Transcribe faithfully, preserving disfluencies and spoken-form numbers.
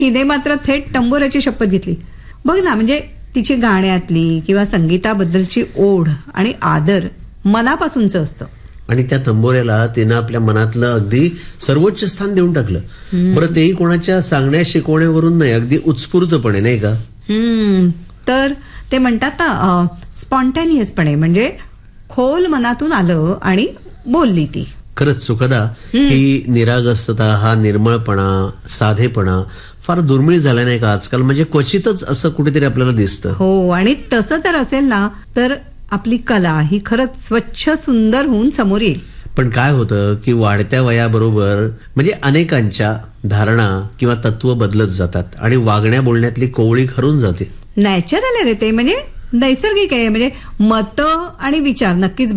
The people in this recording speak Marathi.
हिने मात्र थेट तंबोऱ्याची शपथ घेतली. बघ ना, म्हणजे तिची गाण्यातली किंवा संगीताबद्दलची ओढ आणि आदर मनापासूनच असतं. आणि त्या तंबोऱ्याला तिनं आपल्या मनातलं अगदी सर्वोच्च स्थान देऊन टाकलं. बरं, तेही कोणाच्या सांगण्या शिकवण्यावरून नाही, अगदी उत्स्फूर्तपणे, नाही का? हम्म तर ते म्हणतात ना, स्पॉन्टॅनियसपणे, म्हणजे खोल मनातून आलं आणि बोलली ती. खरंच सुखदा, ही निरागसता, हा निर्मळपणा, साधेपणा फार दुर्मिळ झाला नाही का आजकाल? म्हणजे क्वचितच असं कुठेतरी आपल्याला दिसतं. हो, आणि तसं तर असेल ना, तर आपली कला ही खरंच स्वच्छ सुंदर होऊन समोर येईल. पण काय होतं की वाढत्या वयाबरोबर म्हणजे अनेकांच्या धारणा किंवा तत्व बदलत जातात आणि वागण्या बोलण्यातली कोवळी हरून जाते. नॅचरल आहे रे ते, म्हणजे नैसर्गिक आहे. म्हणजे मतं आणि विचार नक्कीच